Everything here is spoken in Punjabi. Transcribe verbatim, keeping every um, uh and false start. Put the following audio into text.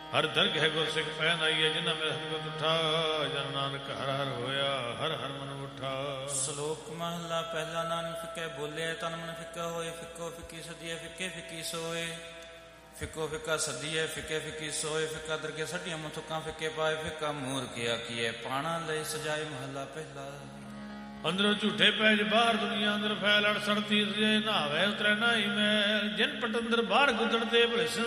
ਹਰ ਦਰਗਹਿ ਗੁਰ ਸਿੱਖ ਪੈਨ ਆਈਏ ਜਿਨ੍ਹਾਂ ਮੇਰੇ ਹਮਗਤ ਉਠਾ ਜਨ ਨਾਨਕ ਹਰ ਹਰ ਹੋਇਆ ਹਰ ਹਰ ਮਨ ਉਠਾ। ਸ਼ਲੋਕ ਮਹਲਾ ਪਹਿਲਾ। ਨਾਨਕ ਫਿੱਕੇ ਬੋਲੇ ਤਨ ਮਨ ਫਿੱਕਾ ਹੋਏ, ਫਿੱਕੋ ਫਿੱਕੀ ਸਦੀਏ ਫਿੱਕੇ ਫਿੱਕੀ ਸੋਏ। ਫਿੱਕੋ ਫਿੱਕਾ ਸਦੀਏ ਫਿੱਕੇ ਫਿੱਕੀ ਸੋਏ, ਫਿੱਕਾ ਦਰਗੇ ਸੱਡੀਆਂ ਮਥੁੱਕਾਂ ਫਿੱਕੇ ਪਾਏ, ਫਿੱਕਾ ਮੂਰ ਕੀਆ ਕੀਏ ਪਾਣਾ ਲਈ ਸਜਾਏ। ਮਹਲਾ ਪਹਿਲਾ। ਅੰਦਰੋਂ ਝੂਠੇ ਪੈਜ ਬਾਹਰ ਦੁਨੀਆ ਅੰਦਰ ਫੈਲ ਅੜ ਸੜਤੀ ਨਾਵੇ ਉਤਰੈ ਨਾਹੀ ਮੈਲ, ਜਿਨ ਪਟੰਦਰ ਬਾਹਰ ਗੁੱਦੜ ਤੇ ਭਲਿਸਣ